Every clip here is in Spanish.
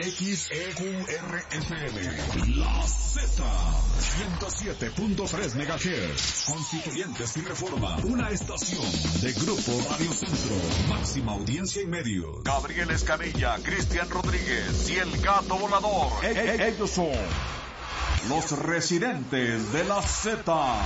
XEQRFM, La Z, 107.3 MHz, Constituyentes y Reforma, una estación de Grupo Radio Centro, máxima audiencia y medios. Gabriel Escamilla, Cristian Rodríguez y el Gato Volador. Ellos son los residentes de la Z.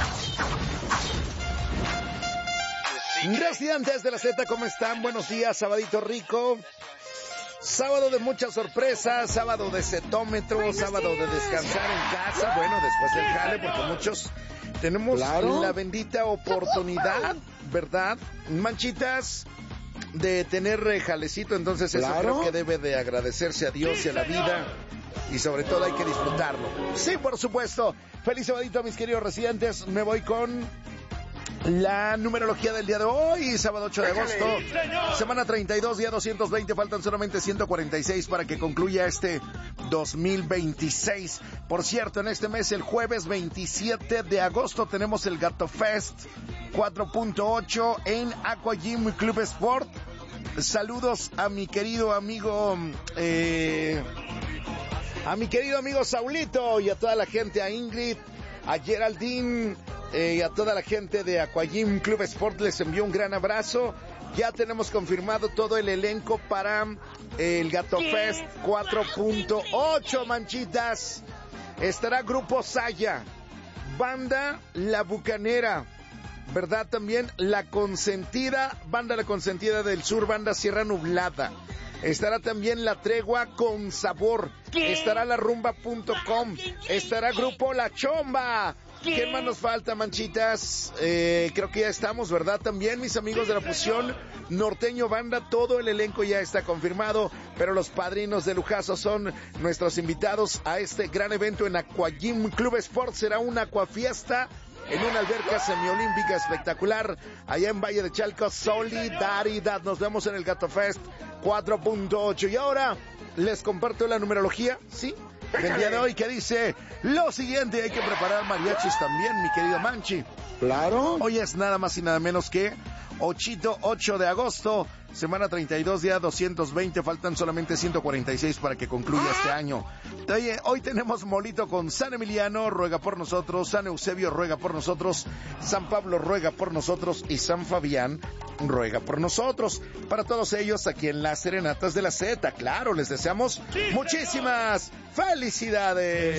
Residentes de la Z, ¿cómo están? Buenos días, sabadito rico. Sábado de muchas sorpresas, sábado de cetómetro, sábado de descansar en casa, bueno, después del jale, porque muchos tenemos la bendita oportunidad, ¿verdad? Manchitas, de tener jalecito, entonces eso creo que debe de agradecerse a Dios y a la vida, y sobre todo hay que disfrutarlo. Sí, por supuesto. Feliz sabadito, mis queridos residentes. Me voy con la numerología del día de hoy, sábado 8 de agosto, semana 32, día 220, faltan solamente 146 para que concluya este 2026. Por cierto, en este mes, el jueves 27 de agosto, tenemos el Gato Fest 4.8 en Aqua Gym Club Sport. Saludos a mi querido amigo, Saulito, y a toda la gente, a Ingrid, a Geraldine, y a toda la gente de Aquagym Club Sport les envío un gran abrazo. Ya tenemos confirmado todo el elenco para el Gato Fest 4.8, manchitas. Estará Grupo Saya, Banda La Bucanera, ¿verdad? También La Consentida, Banda La Consentida del Sur, Banda Sierra Nublada. Estará también La Tregua con Sabor. Estará La Rumba.com. Estará Grupo La Chomba. ¿Qué más nos falta, manchitas? Creo que ya estamos, ¿verdad? También mis amigos de la fusión Norteño Banda, todo el elenco ya está confirmado, pero los padrinos de lujazo son nuestros invitados a este gran evento en Aquagym Club Sport. Será una acuafiesta en una alberca semiolímpica espectacular allá en Valle de Chalco. Solidaridad. Nos vemos en el Gato Fest 4.8. Y ahora les comparto la numerología, ¿sí?, del día de hoy, que dice lo siguiente. Hay que preparar mariachis también, mi querido Manchi. Claro. Hoy es nada más y nada menos que 8 de agosto, semana 32, día 220, faltan solamente 146 para que concluya este año. Oye, hoy tenemos molito con San Emiliano, ruega por nosotros, San Eusebio, ruega por nosotros, San Pablo, ruega por nosotros, y San Fabián, ruega por nosotros. Para todos ellos, aquí en las Serenatas de la Z, claro, les deseamos muchísimas felicidades.